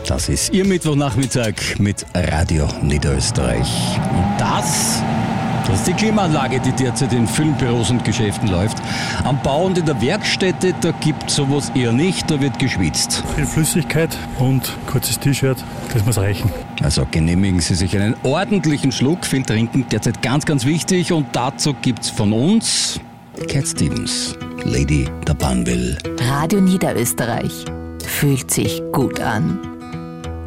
Das ist Ihr Mittwochnachmittag mit Radio Niederösterreich. Und das ist die Klimaanlage, die derzeit in vielen Büros und Geschäften läuft. Am Bau und in der Werkstätte, da gibt es sowas eher nicht, da wird geschwitzt. Viel Flüssigkeit und kurzes T-Shirt, das muss reichen. Also genehmigen Sie sich einen ordentlichen Schluck. Viel trinken derzeit ganz, ganz wichtig. Und dazu gibt's von uns Cat Stevens, Lady der Banville. Radio Niederösterreich. Fühlt sich gut an.